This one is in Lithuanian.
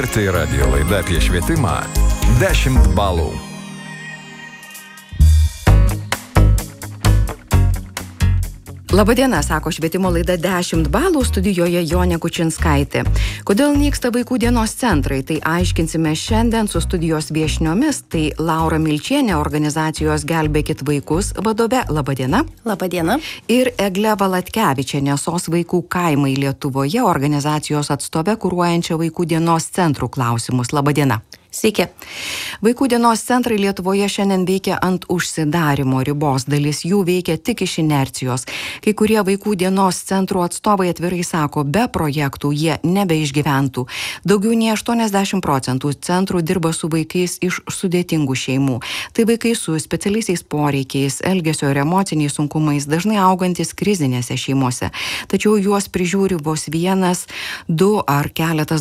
LRT radio laida apie švietimą 10 balų. Labadiena, sako švietimo laida 10 balų, studijoje Jonė Kučinskaitė. Kodėl nyksta vaikų dienos centrai? Tai aiškinsime šiandien su studijos viešniomis. Tai Laura Milčienė, organizacijos Gelbėkit vaikus vadove. Labadiena. Labadiena. Ir Eglė Valatkevičienė, SOS vaikų kaimai Lietuvoje, organizacijos atstove kuruojančia vaikų dienos centrų klausimus. Labadiena. Sveiki. Vaikų dienos centrai Lietuvoje šiandien veikia ant užsidarimo ribos. Dalis jų veikia tik iš inercijos. Kai kurie vaikų dienos centrų atstovai atvirai sako, be projektų jie nebeišgyventų. Daugiau nei 80% centrų dirba su vaikais iš sudėtingų šeimų. Tai vaikai su specialiaisiais poreikiais, elgesio ir emociniais sunkumais, dažnai augantis krizinėse šeimose. Tačiau juos prižiūri vos vienas, du ar keletas